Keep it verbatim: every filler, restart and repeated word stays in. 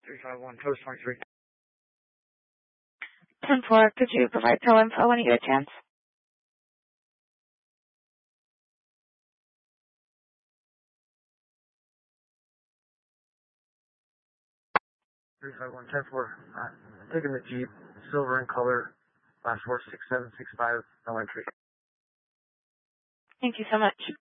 three five one, post twenty-three. ten four, could you provide tow info when you get a chance? three five one, ten four. I'm taking the Jeep, silver in color, last four six seven six five, no entry. Thank you so much.